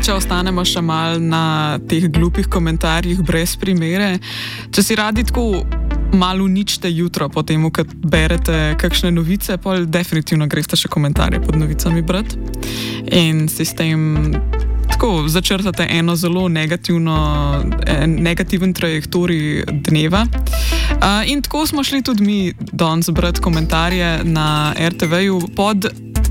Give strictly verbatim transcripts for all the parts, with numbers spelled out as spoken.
mogoče ostanemo še mal na teh glupih komentarjih brez primere. Če si radi tako malo uničite jutro po tem, kad berete kakšne novice, pa definitivno greste še komentarje pod novicami brati. In si s tem tako začrtate eno zelo negativno, negativen trajektorij dneva. Uh, in tako smo šli tudi mi danes brati komentarje na er te veju pod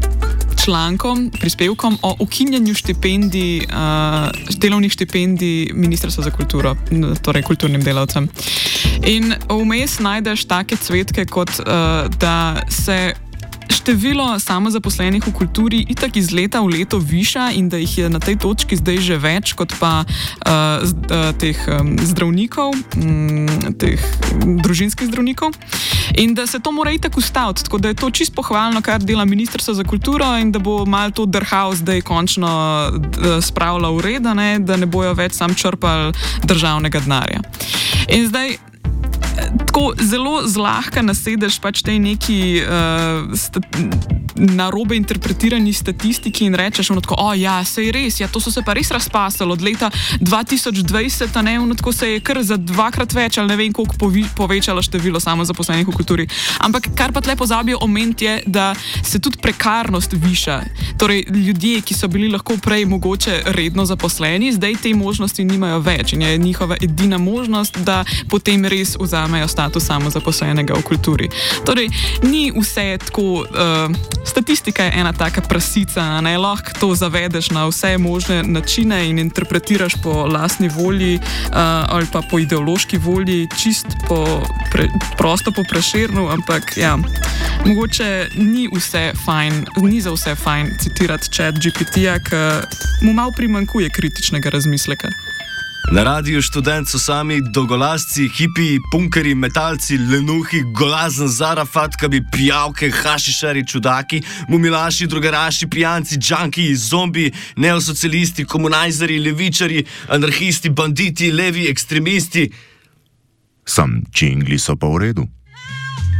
člankom, prispevkom o ukinjanju štipendij, uh, delovnih štipendij Ministrstva za kulturo, torej kulturnim delavcem. In vmes najdeš take cvetke, kot uh, da se število samozaposlenih v kulturi itak iz leta v leto viša in da jih je na tej točki zdaj že več kot pa uh, z, uh, teh um, zdravnikov, um, teh družinskih zdravnikov. In da se to mora itak ustaviti, tako da je to čisto pohvalno, kar dela Ministrstvo za kulturo in da bo malo to drhal zdaj končno spravila v red, ne, da ne bojo več sam črpali državnega denarja. In zdaj tako zelo zlahka nasedeš pač tej neki uh, sta, narobe interpretirani statistiki in rečeš ono tako, o ja, sej res, ja, to so se pa res razpasali od leta dva tisoč dvajset, a ne, ono tako se je kar za dvakrat več, ali ne vem koliko povi, povečalo število samozaposlenih v kulturi. Ampak kar pa tle pozabijo omeniti je, da se tudi prekarnost viša. Torej, ljudje, ki so bili lahko prej mogoče redno zaposleni, zdaj te možnosti nimajo več in je njihova edina možnost, da potem res vzamejo status samozaposlenega v kulturi. Torej, ni vse tako, uh, statistika je ena taka prasica, ne, lahko to zavedeš na vse možne načine in interpretiraš po lastni volji uh, ali pa po ideološki volji, čist po, pre, prosto po Prešernu, ampak ja, mogoče ni vse fajn, ni za vse fajn citirati chat G P T-ja, ker mu malo primanjkuje kritičnega razmisleka. Na radiju Študent so sami dolgolasci, hipiji, punkeri, metalci, lenuhi, golazen, zarafatkabi, pijavke, hašišari, čudaki, mumilaši, drugaraši, pijanci, džankiji, zombi, neosocialisti, komunajzeri, levičari, anarhisti, banditi, levi, ekstremisti. Sam džingli so pa v redu.